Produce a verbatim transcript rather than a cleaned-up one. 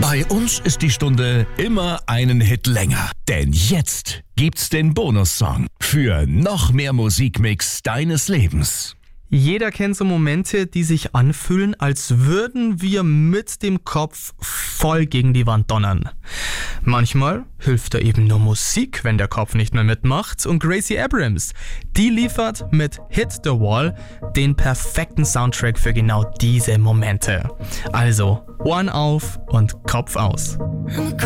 Bei uns ist die Stunde immer einen Hit länger. Denn jetzt gibt's den Bonussong für noch mehr Musikmix deines Lebens. Jeder kennt so Momente, die sich anfühlen, als würden wir mit dem Kopf voll gegen die Wand donnern. Manchmal hilft da eben nur Musik, wenn der Kopf nicht mehr mitmacht. Und Gracie Abrams, die liefert mit Hit the Wall den perfekten Soundtrack für genau diese Momente. Also Ohren auf und Kopf aus.